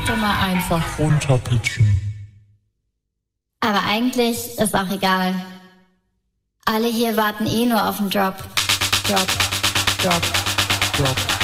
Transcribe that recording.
könnte man einfach runterpitchen. Aber eigentlich ist auch egal. Alle hier warten eh nur auf den Drop. Drop, Drop, Drop.